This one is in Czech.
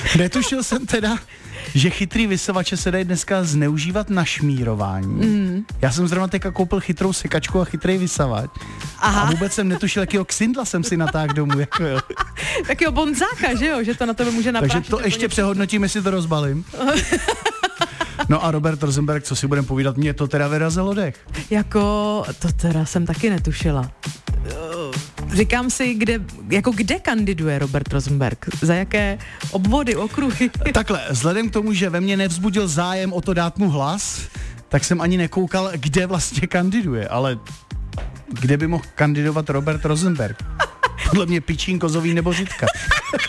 Netušil jsem teda, že chytrý vysavače se dají dneska zneužívat na šmírování. Já jsem zrovna teďka koupil chytrou sekačku a chytrý vysavač. Aha. A vůbec jsem netušil, jakýho ksindla jsem si natáhl domů. Jako jo. Takýho bonzáka, že jo? Že to na tebe může naprášit. Takže to ještě přehodnotím, jestli to rozbalím. No a Robert Rosenberg, co si budem povídat, mě to teda vyrazilo dech. Jako, to teda jsem taky netušila. Říkám si, kde kandiduje Robert Rosenberg? Za jaké obvody, okruhy? Takhle, vzhledem k tomu, že ve mně nevzbudil zájem o to dát mu hlas, tak jsem ani nekoukal, kde vlastně kandiduje, ale kde by mohl kandidovat Robert Rosenberg? Podle mě Pičín, Kozový nebo Židka.